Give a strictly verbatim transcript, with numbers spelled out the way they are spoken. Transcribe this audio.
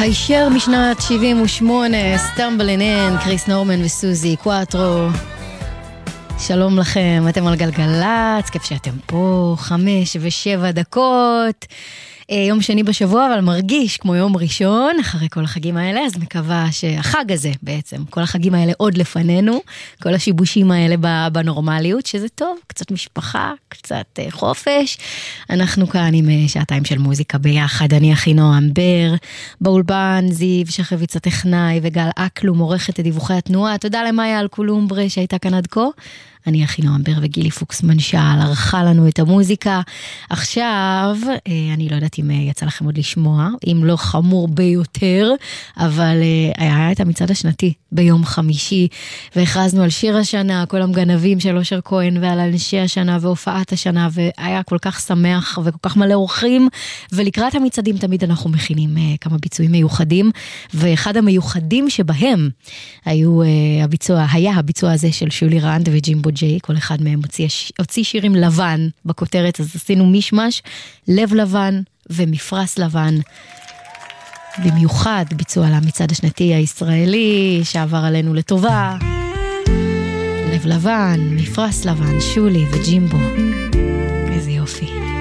הישר משנת שבעים ושמונה, סטמבלין אין, קריס נורמן וסוזי קואטרו. שלום לכם, אתם על גלגלץ, כיף שאתם פה, חמש ושבע דקות. יום שני בשבוע, אבל מרגיש כמו יום ראשון, אחרי כל החגים האלה, אז מקווה שהחג הזה בעצם, כל החגים האלה עוד לפנינו, כל השיבושים האלה בנורמליות, שזה טוב, קצת משפחה, קצת חופש. אנחנו כאן עם שעתיים של מוזיקה ביחד, אני אחינועם בר, באולפן זיו שחביץ הטכנאי, וגל אקלום, עורכת את דיווחי התנועה. תודה למאיה אלקולומברה שהייתה כאן עד כה. אני אחינועם בר וגילי פוקס מנשל, ערכה לנו את המוזיקה. עכשיו, אני לא יודעת אם יצא לכם עוד לשמוע, אם לא חמור ביותר, אבל היה את המצעד השנתי ביום חמישי, והכרזנו על שיר השנה, כל המגנבים של אושר כהן, ועל אנשי השנה והופעת השנה, והיה כל כך שמח וכל כך מלא אורחים, ולקראת המצעדים תמיד אנחנו מכינים כמה ביצועים מיוחדים, ואחד המיוחדים שבהם היו הביצוע, היה הביצוע הזה של שולי רנד וג'ימבו ג'יי, כל אחד מהם הוציא, הוציא שירים לבן בכותרת, אז עשינו מישמש, לב לבן ומפרס לבן, במיוחד ביצוע למצעד השנתי הישראלי שעבר עלינו לטובה. לב לבן, מפרס לבן, שולי וג'ימבו, איזה יופי.